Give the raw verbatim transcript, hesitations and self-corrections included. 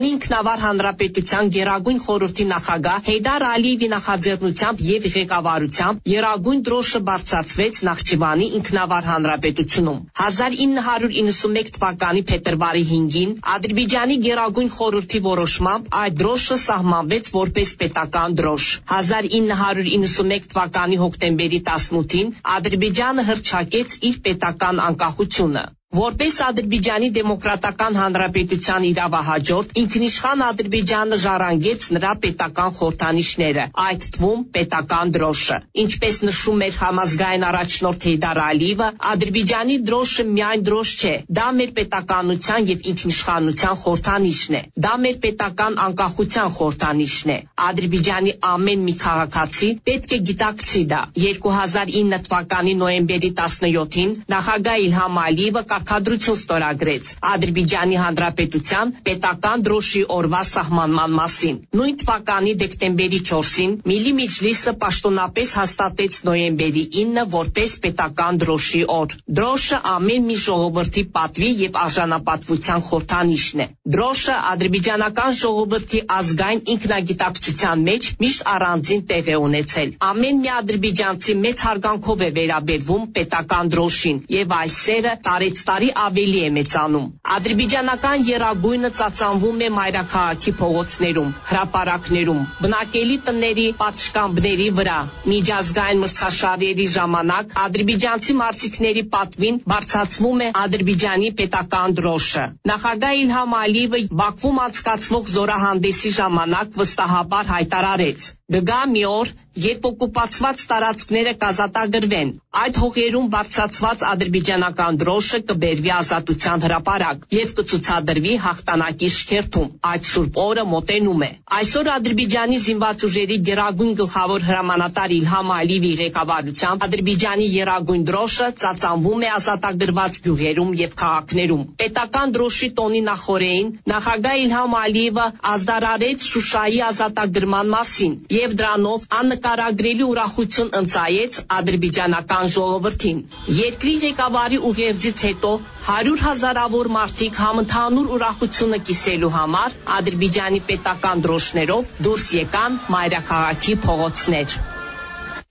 Ինքնավար հանրապետության Գերագույն խորհրդի նախագահ Հեյդար Ալիևի նախաձեռնությամբ եւ ղեկավարությամբ Եռագույն դրոշը բարձրացվեց Նախճիվանի ինքնավար հանրապետությունում։ հազար ինը հարյուր իննսունմեկ թվականի փետրվարի հինգին Ադրբեջանի Գերագույն խորհրդի որոշմամբ այդ դրոշը սահմանվեց որպես պետական դրոշ։ հազար ինը հարյուր իննսունմեկ թվականի հոկտեմբերի տասնութին Ադրբեջանը հռչակեց իր պետական անկախությունը։ Որպես Ադրբեջանի դեմոկրատական հանրապետության իրավահաջորդ ինքնիշխան Ադրբեջանը ժառանգեց նրա պետական խորհրդանիշները, այդ թվում պետական դրոշը։ Ինչպես նշում էր համազգային առաջնորդ Հեյդար Ալիևը, Ադրբեջանի դրոշը միայն դրոշ չէ, դա մեր պետականության եւ ինքնիշխանության խորհրդանիշն է, դա մեր պետական անկախության խորհրդանիշն է։ Ադրբեջանի ամեն մի քաղաքացի պետք է գիտակցի դա։ երկու հազար ինը թվականի նոյեմբերի տասնյոթին նախագահ Իլհամ Ալիևը կարգադրություն ստորագրեց Ադրբեջանի Հանրապետության պետական դրոշի օրվա սահմանման մասին։ Նույն թվականի դեկտեմբերի չորսին Միլի Մեջլիսը պաշտոնապես հաստատեց նոյեմբերի ինը որպես պետական դրոշի օր։ Դրոշը ամեն մի ժողովրդի պատվի եւ արժանապատվության խորհրդանիշն է։ Դրոշը ադրբեջանական ժողովրդի ազգային ինքնագիտակցության մեջ միշտ առանձին տեղ է ունեցել։ Ամեն մի ադրբեջանցի մեծ հարգանքով է վերաբերվում պետական դրոշին եւ այս սերը տարեց տարի ավելի է մեծանում։ Ադրբեջանական եռագույնը ծածանվում է մայրաքաղաքի փողոցներում, հրապարակներում, բնակելի տների պատշգամբների վրա։ Միջազգային մրցաշարերի ժամանակ ադրբեջանցի մարզիկների պատվին բարձրացվում է Ադրբեջանի պետական դրոշը։ Նախագահ Իլհամ Ալիևը Բաքվում անցկացվող զորահանդեսի ժամանակ վստահաբար հայտարարեց. «Կգա մի օր, երբ օկուպացված տարածքները կազատագրվեն, այդ հողերում բարձրացված ադրբեջանական դրոշը կբերվի ազատության հրապարակ եւ կցուցադրվի հաղթանակի շքերթում։ Այդ սուրբ օրը մոտենում է»։ Այսօր Ադրբեջանի զինված ուժերի գերագույն գլխավոր հրամանատար Իլհամ Ալիևի ղեկավարությամբ Ադրբեջանի եռագույն դրոշը ծածանվում է ազատագրված գյուղերում եւ քաղաքներում։ Պետական դրոշի տոնի նախօրեին նախագահ Իլհամ Ալիևը ազդարարեց Շուշայի ազատագրման մասին եւ դրանով աննկարագրելի ուրախություն ընծայեց ադրբեջանական ժողովրդին։ Երկրի ղեկավարի ուղերձից հետո հարյուր հազարավոր մարդիկ համընդհանուր ուրախությունը կիսելու համար Ադրբեջանի պետական դրոշներով դուրս եկան մայրաքաղաքի փողոցներ։